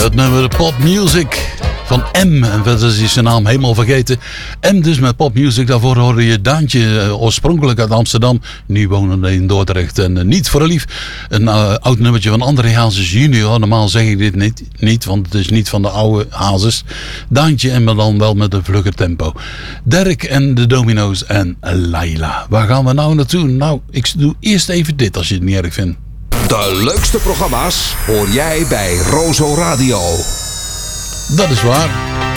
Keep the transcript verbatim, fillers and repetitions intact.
Het nummer Pop Music van M. En verder is hij zijn naam helemaal vergeten. M dus met Pop Music. Daarvoor hoorde je Daantje, uh, oorspronkelijk uit Amsterdam. Nu wonende in Dordrecht. En uh, Niet voor lief. Een uh, oud nummertje van André Hazes junior. Normaal zeg ik dit niet, niet, want het is niet van de oude Hazes. Daantje en maar dan wel met een vlugger tempo. Derek en de Domino's en Laila. Waar gaan we nou naartoe? Nou, ik doe eerst even dit als je het niet erg vindt. De leukste programma's hoor jij bij Rozo Radio. Dat is waar.